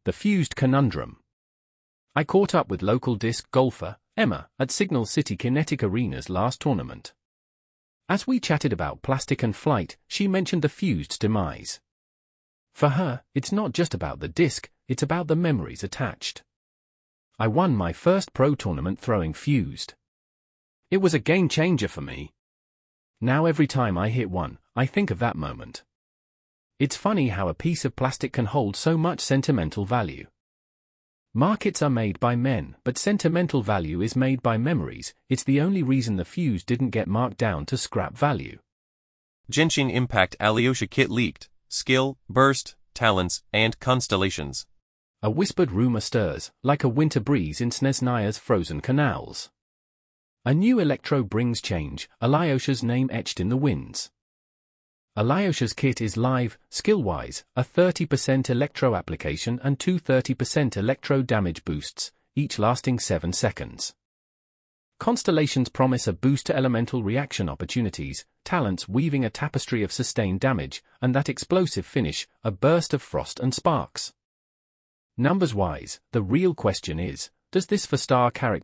The Fused Conundrum. I caught up with local disc golfer, Emma, at Signal City Kinetic Arena's last tournament. As we chatted about plastic and flight, she mentioned the Fused's demise. For her, it's not just about the disc, it's about the memories attached. I won my first pro tournament throwing Fused. It was a game changer for me. Now every time I hit one, I think of that moment. It's funny how a piece of plastic can hold so much sentimental value. Markets are made by men, but sentimental value is made by memories. It's the only reason the Fuse didn't get marked down to scrap value. Genshin Impact Alyosha kit leaked. Skill, burst, talents, and constellations. A whispered rumor stirs, like a winter breeze in Snezhnaya's frozen canals. A new Electro brings change, Alyosha's name etched in the winds. Alyosha's kit is live, skill-wise, a 30% Electro application and two 30% Electro damage boosts, each lasting 7 seconds. Constellations promise a boost to elemental reaction opportunities, talents weaving a tapestry of sustained damage, and that explosive finish, a burst of frost and sparks. Numbers-wise, the real question is, does this 4-star character